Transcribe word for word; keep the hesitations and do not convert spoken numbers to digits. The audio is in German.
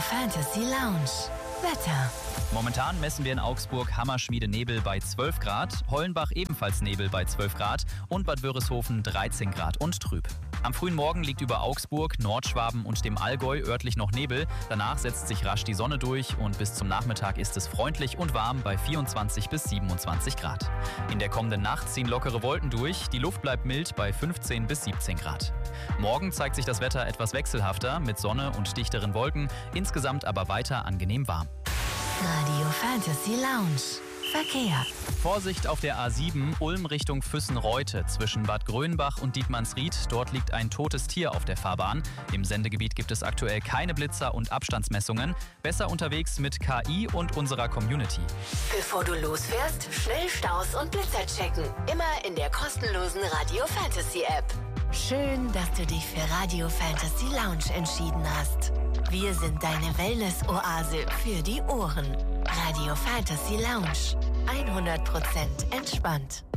Fantasy Lounge. Wetter. Momentan messen wir in Augsburg Hammerschmiede Nebel bei zwölf Grad, Hollenbach ebenfalls Nebel bei zwölf Grad und Bad Wörishofen dreizehn Grad und trüb. Am frühen Morgen liegt über Augsburg, Nordschwaben und dem Allgäu örtlich noch Nebel. Danach setzt sich rasch die Sonne durch und bis zum Nachmittag ist es freundlich und warm bei vierundzwanzig bis siebenundzwanzig Grad. In der kommenden Nacht ziehen lockere Wolken durch, die Luft bleibt mild bei fünfzehn bis siebzehn Grad. Morgen zeigt sich das Wetter etwas wechselhafter mit Sonne und dichteren Wolken, insgesamt aber weiter angenehm warm. Radio Fantasy Lounge. Verkehr. Vorsicht auf der A sieben, Ulm Richtung Füssen-Reute zwischen Bad Grönbach und Dietmannsried. Dort liegt ein totes Tier auf der Fahrbahn. Im Sendegebiet gibt es aktuell keine Blitzer und Abstandsmessungen. Besser unterwegs mit K I und unserer Community. Bevor du losfährst, schnell Staus und Blitzer checken. Immer in der kostenlosen Radio Fantasy App. Schön, dass du dich für Radio Fantasy Lounge entschieden hast. Wir sind deine Wellness-Oase für die Ohren. Radio Fantasy Lounge. hundert Prozent entspannt.